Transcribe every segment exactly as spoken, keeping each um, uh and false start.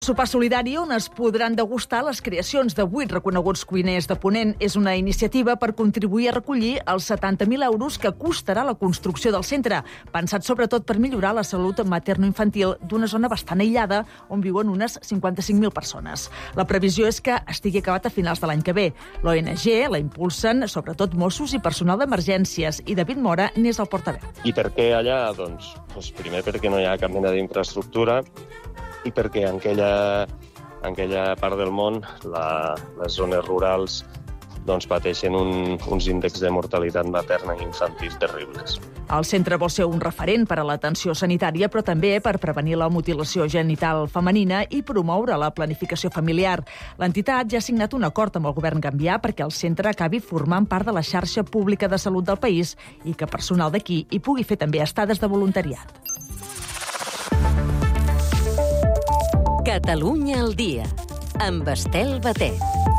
Sopar solidari on es podran degustar les creacions de vuit reconeguts cuiners de Ponent és una iniciativa per contribuir a recollir els setanta mil euros que costarà la construcció del centre, pensat sobretot per millorar la salut materno-infantil d'una zona bastant aïllada on viuen unes cinquanta-cinc mil persones. La previsió és que estigui acabat a finals de l'any que ve. L'O N G la impulsen sobretot Mossos i personal d'emergències i David Mora n'és el portaveu. I per què allà? Doncs, doncs primer perquè no hi ha cap mena d'infraestructura i perquè en aquella, en aquella part del món la, les zones rurals doncs, pateixen un, uns índexs de mortalitat materna i infantil terribles. El centre vol ser un referent per a l'atenció sanitària, però també per prevenir la mutilació genital femenina i promoure la planificació familiar. L'entitat ja ha signat un acord amb el govern gambià perquè el centre acabi formant part de la xarxa pública de salut del país i que personal d'aquí hi pugui fer també estades de voluntariat. Catalunya al dia, amb Estel Batet.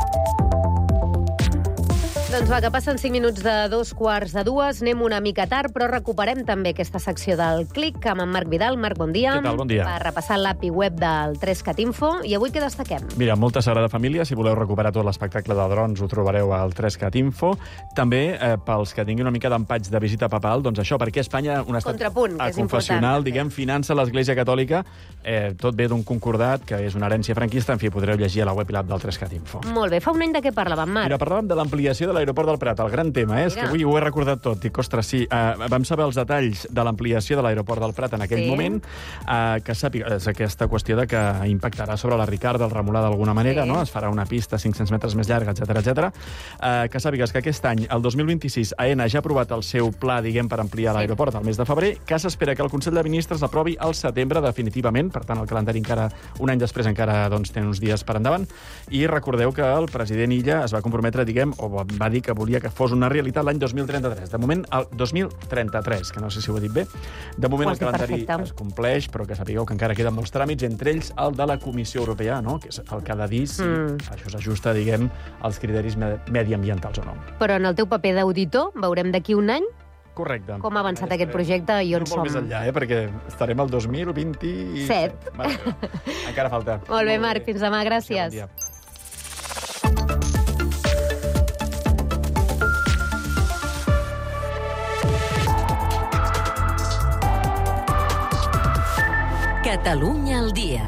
Doncs va, que passen cinc minuts de dos quarts de dues. Anem una mica tard, però recuperem també aquesta secció del Clic amb en Marc Vidal. Marc, bon dia. Què tal? Bon dia. Per repassar l'A P I web del tres cat info. I avui què destaquem? Mira, molta Sagrada Família. Si voleu recuperar tot l'espectacle de drons, ho trobareu al tres cat info. També, eh, pels que tinguin una mica d'empatx de visita papal, doncs això, perquè Espanya, un estat Contrapunt, que és confessional, important, diguem, finança l'Església Catòlica. Eh, tot ve d'un concordat, que és una herència franquista. En fi, podreu llegir a la web i l'app del tres cat info. Molt bé. Fa un any de què parlàvem, Marc? Mira, parlàvem de l'ampliació de l'aeroport del Prat, el gran tema, eh? És que avui ho he recordat tot. Dic, ostres, sí, uh, vam saber els detalls de l'ampliació de l'aeroport del Prat en aquell Sí. moment, uh, que sàpiga, és aquesta qüestió de que impactarà sobre la Ricarda, el Remolà d'alguna manera, Sí. no? Es farà una pista cinc-cents metres més llarga, etcètera, etcètera. Uh, que sàpigues que aquest any, el dos mil vint-i-sis, AENA ja ha aprovat el seu pla, diguem, per ampliar Sí. l'aeroport al mes de febrer, que s'espera que el Consell de Ministres aprovi al setembre definitivament, per tant, el calendari encara, un any després encara doncs, té uns dies per endavant, i recordeu que el president Illa es va comprometre, diguem, o va dir que volia que fos una realitat l'any dos mil trenta-tres. De moment, el dos mil trenta-tres, que no sé si ho he dit bé. De moment el calendari perfecte. es compleix, però que sapigueu que encara queden molts tràmits, entre ells el de la Comissió Europea, no? Que és el que ha de dir si Mm. això s'ajusta, diguem, als criteris me- mediambientals o no. Però en el teu paper d'auditor, veurem d'aquí un any Correcte. com ha avançat aquest projecte i on Molt som. més enllà, eh? Perquè estarem al dos mil vint-i-set. Set. Vale. Encara falta. Molt bé, Marc, fins demà, gràcies. Bon dia. Catalunya al dia.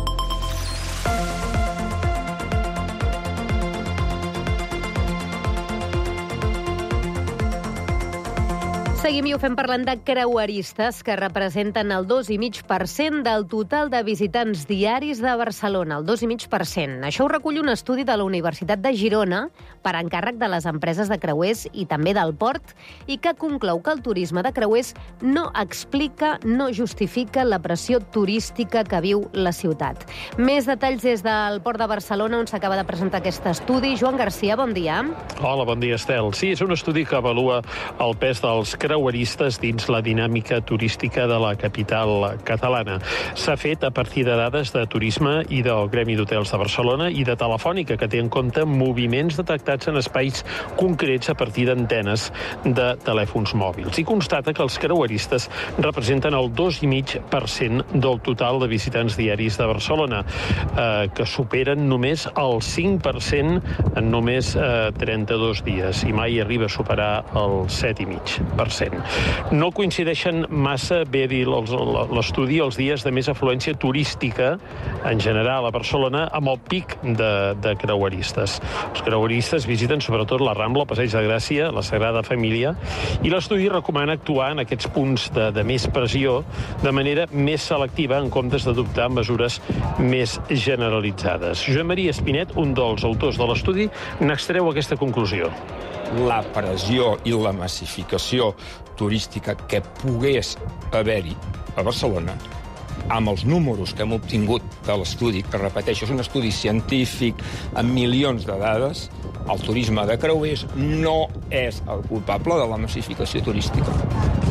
Seguim i ho fem parlant de creueristes que representen el dos coma cinc per cent del total de visitants diaris de Barcelona, el dos coma cinc per cent. Això ho recull un estudi de la Universitat de Girona per encàrrec de les empreses de creuers i també del port i que conclou que el turisme de creuers no explica, no justifica la pressió turística que viu la ciutat. Més detalls des del Port de Barcelona on s'acaba de presentar aquest estudi. Joan Garcia, bon dia. Hola, bon dia, Estel. Sí, és un estudi que avalua el pes dels creueristes dins la dinàmica turística de la capital catalana. S'ha fet a partir de dades de turisme i del Gremi d'Hotels de Barcelona i de Telefònica, que té en compte moviments detectats en espais concrets a partir d'antenes de telèfons mòbils. I constata que els creueristes representen el dos coma cinc per cent del total de visitants diaris de Barcelona, eh, que superen només el cinc per cent en només eh, trenta-dos dies, i mai arriba a superar el set coma cinc per cent. No coincideixen massa, bé dir l'estudi, els dies de més afluència turística en general a Barcelona amb el pic de, de creueristes. Els creueristes visiten sobretot la Rambla, el Passeig de Gràcia, la Sagrada Família, i l'estudi recomana actuar en aquests punts de, de més pressió de manera més selectiva en comptes d'adoptar mesures més generalitzades. Josep Maria Espinet, un dels autors de l'estudi, n'extreu aquesta conclusió. La pressió i la massificació turística que pogués haver-hi a Barcelona, amb els números que hem obtingut de l'estudi, que repeteixo, és un estudi científic amb milions de dades, el turisme de creuers no és el culpable de la massificació turística.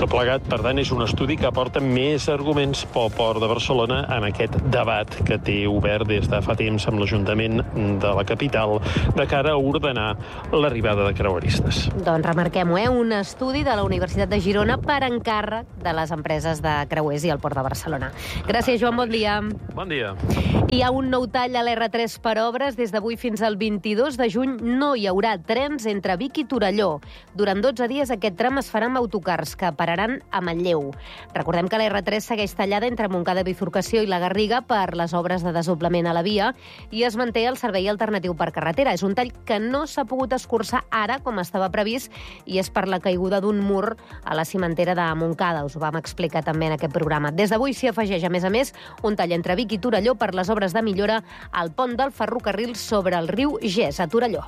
Tot plegat, per tant, és un estudi que aporta més arguments pel Port de Barcelona en aquest debat que té obert des de fa temps amb l'Ajuntament de la capital de cara a ordenar l'arribada de creueristes. Doncs remarquem-ho, eh? Un estudi de la Universitat de Girona per encàrrec de les empreses de creuers i el Port de Barcelona. Gràcies, Joan, bon dia. Bon dia. Hi ha un nou tall a l'erre tres per obres. Des d'avui fins al vint-i-dos de juny no hi haurà trens entre Vic i Torelló. Durant dotze dies aquest tram es farà amb autocars que pararan a Manlleu. Recordem que l'erre tres segueix tallada entre Montcada, Bifurcació i la Garriga per les obres de desdoblament a la via i es manté el servei alternatiu per carretera. És un tall que no s'ha pogut escurçar ara com estava previst i és per la caiguda d'un mur a la cimentera de Montcada. Us ho vam explicar també en aquest programa. Des d'avui s'hi afegeix, a més a més, un tall entre Vic i Torelló per les obres de millora al pont del ferrocarril sobre el riu Ges, a Torelló.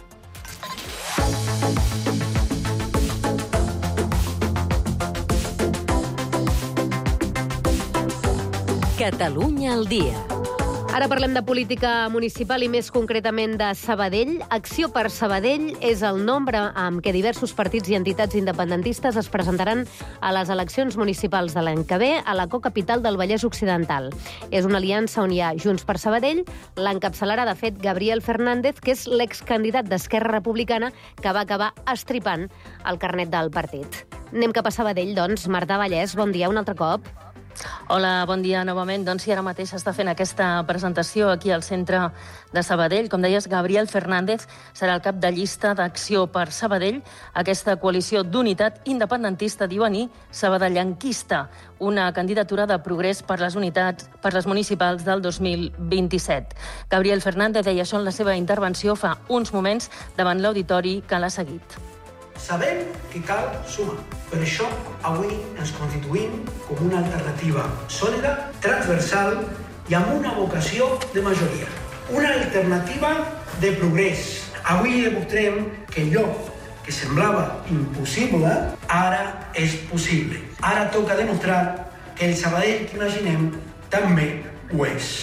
Catalunya al dia. Ara parlem de política municipal i més concretament de Sabadell. Acció per Sabadell és el nombre amb què diversos partits i entitats independentistes es presentaran a les eleccions municipals de l'any que ve a la cocapital del Vallès Occidental. És una aliança on hi ha Junts per Sabadell, l'encapçalarà de fet Gabriel Fernández, que és l'excandidat d'Esquerra Republicana que va acabar estripant el carnet del partit. Anem cap a Sabadell, doncs. Marta Vallès, bon dia un altre cop. Hola, bon dia novament. Doncs sí, ara mateix està fent aquesta presentació aquí al centre de Sabadell. Com deies, Gabriel Fernández serà el cap de llista d'Acció per Sabadell, aquesta coalició d'unitat independentista, diuen, i sabadellanquista, una candidatura de progrés per les unitats, per les municipals del dos mil vint-i-set. Gabriel Fernández deia això en la seva intervenció fa uns moments davant l'auditori que l'ha seguit. Sabem que cal sumar. Per això, avui ens constituïm com una alternativa sòlida, transversal i amb una vocació de majoria. Una alternativa de progrés. Avui demostrem que allò que semblava impossible, ara és possible. Ara toca demostrar que el Sabadell que imaginem també ho és.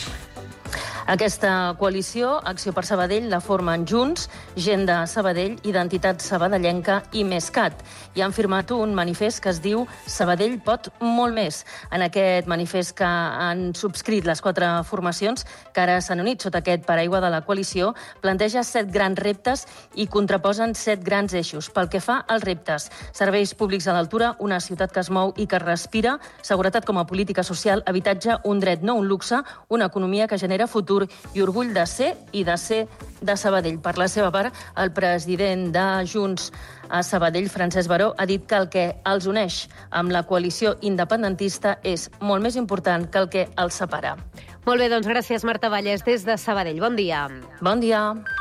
Aquesta coalició, Acció per Sabadell, la formen Junts, Gent de Sabadell, Identitat Sabadellenca i Mescat. I han firmat un manifest que es diu Sabadell pot molt més. En aquest manifest que han subscrit les quatre formacions, que ara s'han unit sota aquest paraigua de la coalició, planteja set grans reptes i contraposen set grans eixos. Pel que fa als reptes, serveis públics a l'altura, una ciutat que es mou i que respira, seguretat com a política social, habitatge, un dret, no un luxe, una economia que genera futur i orgull de ser i de ser de Sabadell. Per la seva part, el president de Junts a Sabadell, Francesc Baró, ha dit que el que els uneix amb la coalició independentista és molt més important que el que els separa. Molt bé, doncs gràcies, Marta Vallès, des de Sabadell. Bon dia. Bon dia.